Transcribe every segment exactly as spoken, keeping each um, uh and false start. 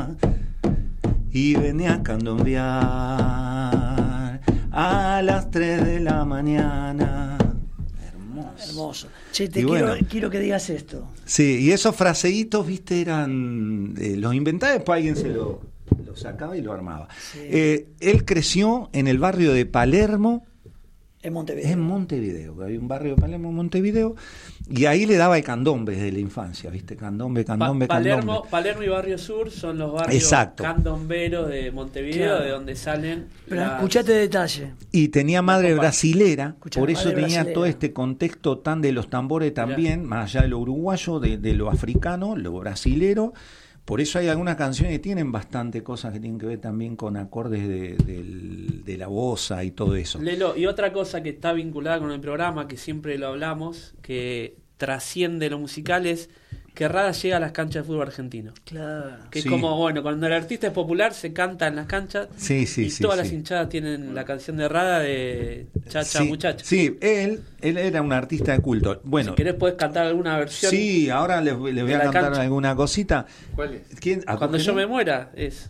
mañana y venía a candombear a las tres de la mañana. Hermoso. Hermoso. Che, te Y quiero, bueno, quiero que digas esto. Sí, y esos fraseitos, viste, eran... Eh, los inventaba, después alguien se lo, lo sacaba y lo armaba. Sí. Eh, él creció en el barrio de Palermo, En Montevideo. en Montevideo, que hay un barrio de Palermo en Montevideo, y ahí le daba el candombe desde la infancia, ¿viste? Candombe, candombe, Pa- Palermo, candombe. Palermo y Barrio Sur son los barrios Exacto. candomberos de Montevideo, Claro. de donde salen. Pero las- escuchate detalle. Y tenía madre Compa. brasilera, Escuchá, por eso madre tenía brasilera. todo este contexto tan de los tambores también, más allá de lo uruguayo, de, de lo africano, lo brasilero. Por eso hay algunas canciones que tienen bastante cosas que tienen que ver también con acordes de, del- de la bossa y todo eso. Lelo, y otra cosa que está vinculada con el programa, que siempre lo hablamos, que trasciende lo musical, es que Rada llega a las canchas de fútbol argentino. Claro. Que Sí. es como, bueno, cuando el artista es popular se canta en las canchas Sí, sí, y sí, todas sí. las hinchadas tienen la canción de Rada de Chacha sí, Muchacha. Sí, él, él era un artista de culto. Bueno, Si querés puedes cantar alguna versión. sí, ahora les, voy- les voy de a la cantar cancha. alguna cosita. ¿Cuál es? ¿Quién? ¿A Cuando qué yo no? me muera es.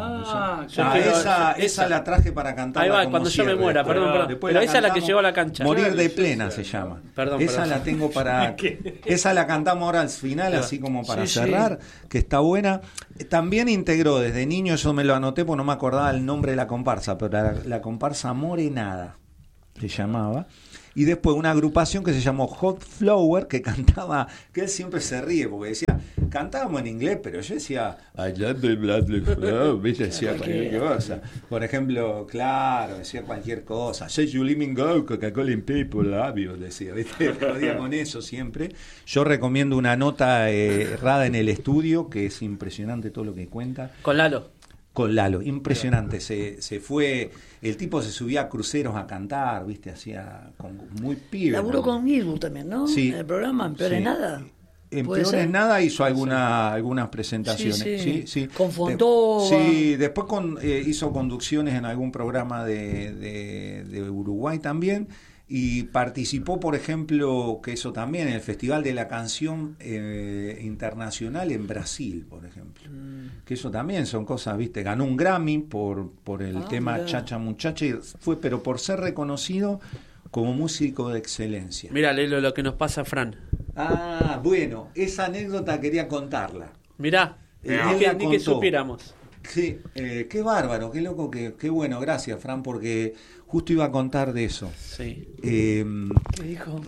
Ah, yo Ah, quiero- esa, esa- esa la traje para cantar. Ahí va, cuando yo me muera, perdón, perdón. Después Pero la esa es la que cantamos. llegó a la cancha. Morir de Claro, plena sí, se sí. llama. Perdón, esa perdón. la tengo para. Esa la cantamos ahora al final, Claro. así como para Sí, sí. cerrar, que está buena. También integró desde niño, eso me lo anoté porque no me acordaba el nombre de la comparsa, pero la, la comparsa Morenada se llamaba. Y después una agrupación que se llamó Hot Flower, que cantaba, que él siempre se ríe porque decía, cantábamos en inglés, pero yo decía, I love the blood flow, ¿viste? Decía cualquier cosa. Por ejemplo, claro, decía cualquier cosa. Say you living go, Coca-Cola in people, love you, decía, ¿viste? Jodía con eso siempre. Yo recomiendo una nota eh, Rada en el estudio, que es impresionante todo lo que cuenta. Con Lalo. Con Lalo, impresionante, se, se fue, el tipo se subía a cruceros a cantar, viste, hacía con, muy pibe. Laburó ¿no? con Gilwood también, ¿no? Sí. En el programa, en Peores Sí. Nada. En ¿Puede Peores ser? Nada hizo alguna, algunas presentaciones. Sí, Sí, sí. sí. Con De- Fontova. sí, después con, eh, hizo conducciones en algún programa de, de, de Uruguay también. Y participó, por ejemplo, que eso también, en el Festival de la Canción eh, Internacional en Brasil, por ejemplo. Mm. Que eso también son cosas, ¿viste? Ganó un Grammy por, por el Ah, tema mirá. Chacha Muchacha, y fue, pero por ser reconocido como músico de excelencia. Mira, Lelo, lo que nos pasa a Fran. Ah, bueno, esa anécdota quería contarla. Mirá, Eh, ni él que, la ni que contó. supiéramos. Sí, eh, qué bárbaro, qué loco, qué, qué bueno, gracias, Fran, porque justo iba a contar de eso. Sí. Eh, ¿Qué dijo?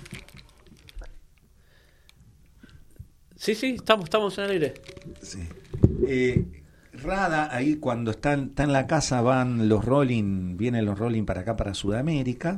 Sí, sí, estamos, estamos en el aire. sí. Eh, Rada, ahí cuando está, en- está en la casa, van los Rolling, vienen los Rolling para acá, para Sudamérica.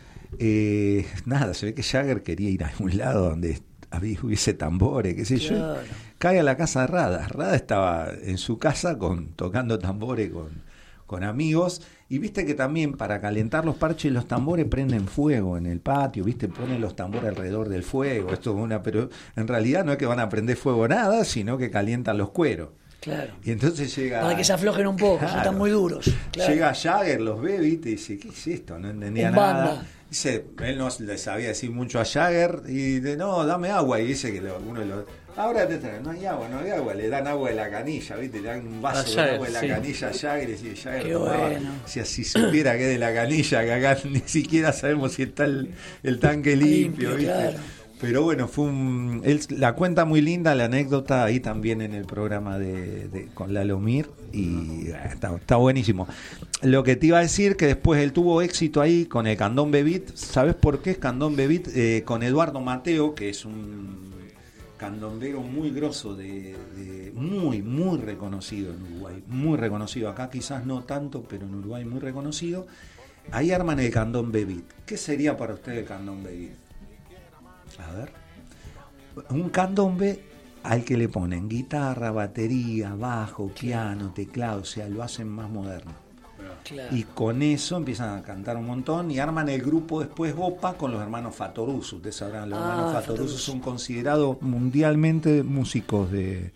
Eh, nada, se ve que Jagger quería ir a algún lado donde había, hubiese tambores, qué sé yo. Claro. Cae a la casa de Rada. Rada estaba en su casa con, tocando tambores con, con amigos. Y viste que también para calentar los parches los tambores prenden fuego en el patio, viste, ponen los tambores alrededor del fuego. Esto es una, pero en realidad no es que van a prender fuego nada, sino que calientan los cueros. Claro. Y entonces llega. Para que se aflojen un poco, Claro. están muy duros. Claro. Llega Jagger, los ve, viste, y dice, ¿qué es esto? No entendía En nada. banda. Dice, él no le sabía decir mucho a Jagger, y dice, no, dame agua. Y dice que lo- uno de los. Ahora te traen, no hay agua, no hay agua. Le dan agua de la canilla, viste, le dan un vaso A de Jagger, agua de la sí. canilla a Jagger, y dice, Jagger, Qué tomaba. bueno. Si así supiera que es de la canilla, que acá ni siquiera sabemos si está el, el tanque limpio, Limpio, viste. claro. Pero bueno, fue un, él la cuenta muy linda, la anécdota ahí también en el programa de, de con Lalo Mir, y eh, está, está buenísimo. Lo que te iba a decir, que después él tuvo éxito ahí con el Candombe Beat. ¿Sabes por qué es Candombe Beat? Eh, con Eduardo Mateo, que es un candombero muy grosso, de, de muy, muy reconocido en Uruguay, muy reconocido. Acá quizás no tanto, pero en Uruguay muy reconocido. Ahí arman el Candombe Beat. ¿Qué sería para usted el Candombe Beat? A ver, un candombe al que le ponen guitarra, batería, bajo, piano, teclado, o sea, lo hacen más moderno. Claro. Y con eso empiezan a cantar un montón y arman el grupo después Opa con los hermanos Fatoruso. Ustedes sabrán, los Ah, hermanos Fatoruso. Fatoruso son considerados mundialmente músicos de,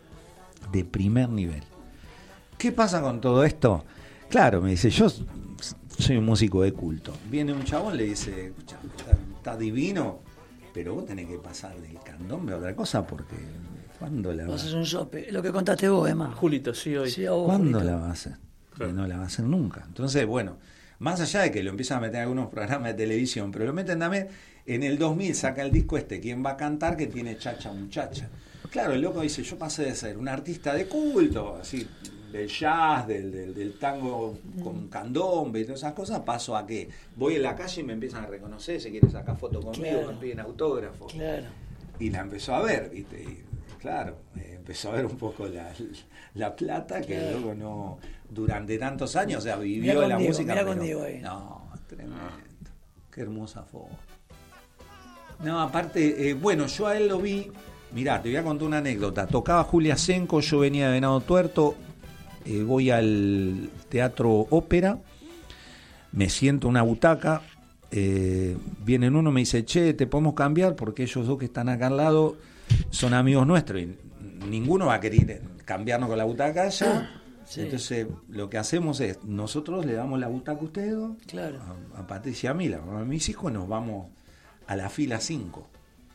de primer nivel. ¿Qué pasa con todo esto? Claro, me dice, yo soy un músico de culto. Viene un chabón, le dice, está, está divino, pero vos tenés que pasar del candombe a otra cosa porque ¿Cuándo la va a Vos hacer? haces un sope. Lo que contaste vos, Emma. Julito, sí, hoy. Sí, a vos, ¿Cuándo Julito. la va a hacer? Que no la va a hacer nunca. Entonces, bueno, más allá de que lo empiezan a meter en algunos programas de televisión, pero lo meten también, en el dos mil saca el disco este, ¿Quién va a cantar? Que tiene Chacha Muchacha. Claro, el loco dice, yo pasé de ser un artista de culto, así, del jazz, del, del, del tango con candombe y todas esas cosas, paso a que voy en la calle y me empiezan a reconocer, se quieren sacar fotos conmigo, Claro. me piden autógrafos. Claro. Y la empezó a ver, ¿viste? Y, claro, eh, empezó a ver un poco la, la plata que Claro. luego no, durante tantos años, o sea, vivió Mirá con la Diego, música. mirá con pero- Diego ahí. No, tremendo. Qué hermosa foto. No, aparte, eh, bueno, yo a él lo vi, mirá, te voy a contar una anécdota. Tocaba Julia Senco, yo venía de Venado Tuerto, eh, voy al Teatro Ópera, me siento en una butaca, eh, viene uno me dice, che, te podemos cambiar porque ellos dos que están acá al lado son amigos nuestros y ninguno va a querer cambiarnos con la butaca allá. Sí. Entonces lo que hacemos es, nosotros le damos la butaca a ustedes dos, Claro. a, a Patricia y a mí, la mamá de mis hijos, nos vamos a la fila cinco.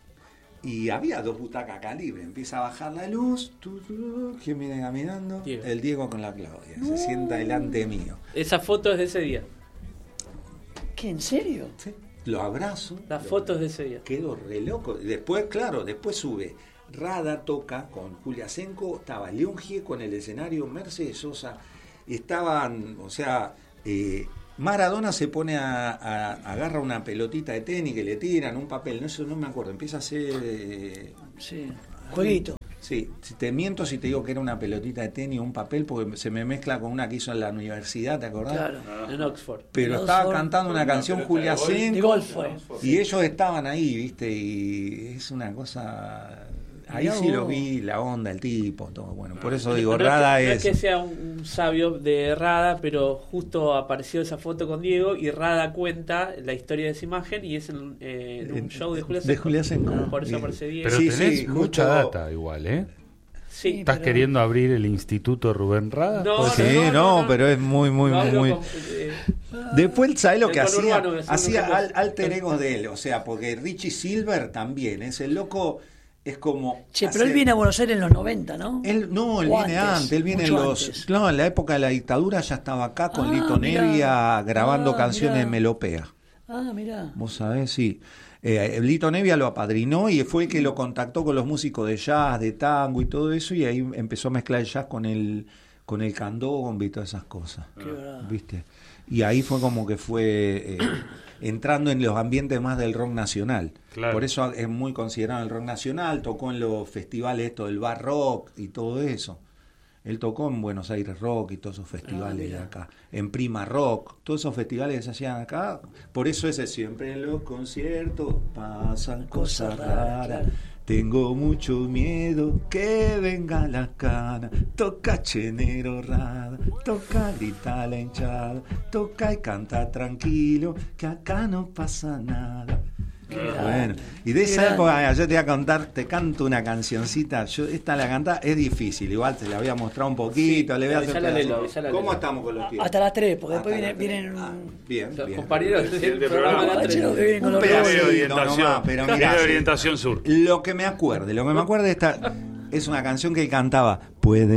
Y había dos butacas acá libres. Empieza a bajar la luz. Tu, tu, ¿quién viene caminando? Diego. El Diego con la Claudia. Se sienta delante mío. Esa foto es de ese día. ¿Qué, en serio? ¿Sí? Lo abrazo. Las lo- fotos de ese día. Quedo re loco. Y después, claro, después sube. Rada toca con Julia Senco. Estaba León Gieco en el escenario. Mercedes Sosa. Estaban, o sea... Eh, Maradona se pone a, a agarra una pelotita de tenis que le tiran, un papel, no eso no me acuerdo, empieza a hacer eh, Sí. Jueguito. sí, si te miento si te digo que era una pelotita de tenis o un papel porque se me mezcla con una que hizo en la universidad, ¿te acordás? Claro. En Oxford. Pero En estaba Oxford. cantando una Una canción pelota Julia de golf. De Senco golf fue. y ellos estaban ahí, ¿viste? Y es una cosa ahí Mirá sí lo vos. vi, la onda, el tipo, todo bueno. Por eso No- digo, no es que- Rada no es es que sea un, un sabio de Rada, pero justo apareció esa foto con Diego y Rada cuenta la historia de esa imagen y es en, eh, en un En- show de Julia de Senco. Julia Senco. Por eso Bien. aparece Diego. Pero Sí, tenés sí, mucha justo- data igual, ¿eh? Sí. ¿Estás pero- queriendo abrir el Instituto Rubén Rada? No, Pues sí, no, no, no, no. pero es muy, muy, No hablo muy... con- eh, Después, ¿sabes lo El que hacía? conurbano, es Hacía uno que- al, alter egos de él, o sea, porque Richie Silver también, es el loco, es como... Che, pero él hace- viene a Buenos Aires en los noventa, ¿no? Él, no, él O viene antes, él viene en mucho los... antes. Claro, en la época de la dictadura ya estaba acá con Ah, Lito mirá. Nevia grabando Ah, canciones mirá. de Melopea. Ah, mirá. Vos sabés, sí. Eh, Lito Nevia lo apadrinó y fue el que lo contactó con los músicos de jazz, de tango y todo eso, y ahí empezó a mezclar el jazz con el, con el candombe y todas esas cosas. Qué verdad. ¿Viste? Y ahí fue como que fue eh, entrando en los ambientes más del rock nacional. Claro. Por eso es muy considerado el rock nacional, tocó en los festivales esto del bar rock y todo eso. Él tocó en Buenos Aires Rock y todos esos festivales de mira. acá. En Prima Rock, todos esos festivales que se hacían acá. Por eso ese siempre en los conciertos pasan cosas Cosas raras, raras. claro. Tengo mucho miedo que venga la cana. Toca chenero rada, toca grita la hinchada, toca y canta tranquilo, que acá no pasa nada. Bueno, y de Qué esa grande. época, yo te voy a contar, te canto una cancioncita. Yo esta la canta es difícil, igual te la voy a mostrar un poquito, Sí, le voy a hacer avisale a Lelo, pedacito. avisale a ¿Cómo Lelo. estamos con los tiempos? Hasta las tres, porque después Hasta viene, las tres. vienen Ah, un... bien, Los bien. compañeros del Siguiente programa programa. de la Compañeros que vienen con Un los pedacito globos. orientación. nomás, pero Tiene mirá, orientación sur. Lo que me acuerde, lo que me acuerde esta es una canción que él cantaba. Puede